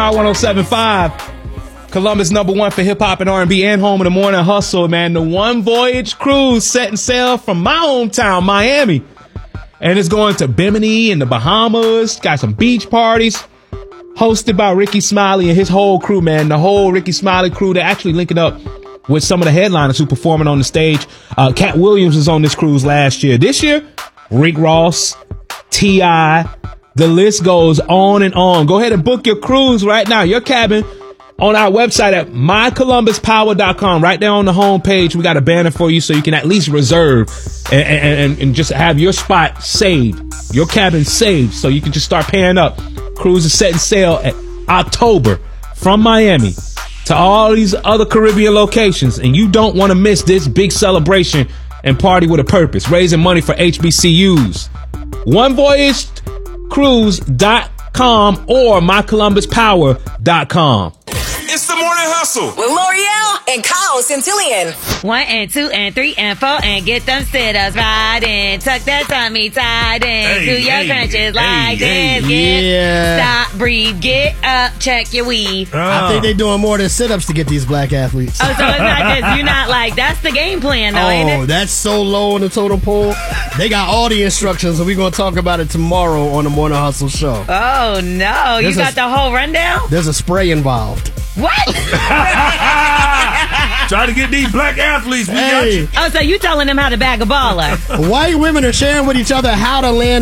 107.5, Columbus #1 for hip hop and R&B, and home of the morning hustle, man. The One Voyage cruise setting sail from my hometown, Miami, and it's going to Bimini and the Bahamas. Got some beach parties, hosted by Ricky Smiley and his whole crew, man. The whole Ricky Smiley crew. They're actually linking up with some of the headliners who performing on the stage. Cat Williams was on this cruise last year. This year, Rick Ross, T.I., the list goes on and on. Go ahead and book your cruise right now, your cabin, on our website at mycolumbuspower.com. Right there on the homepage, we got a banner for you so you can at least reserve and just have your spot saved, your cabin saved, so you can just start paying up. Cruise is setting sail at October from Miami to all these other Caribbean locations, and you don't want to miss this big celebration and party with a purpose, raising money for HBCUs. OneVoyageCruise.com or mycolumbuspower.com. It's the morning hustle with L'Oreal and Kyle Centillion. 1 and 2 and 3 and 4 and get them sit-ups right in. Tuck that tummy tight in. Do your crunches like this. Stop, breathe, get up, check your weave. I think they're doing more than sit-ups to get these black athletes. Oh, so it's not just, you're not like, that's the game plan though, ain't it? Oh, that's so low on the totem pole. They got all the instructions, and we're going to talk about it tomorrow on the Morning Hustle Show. Oh, no. You got the whole rundown? There's a spray involved. What? Try to get these black athletes. We got you. Oh, so you telling them how to bag a baller? White women are sharing with each other how to land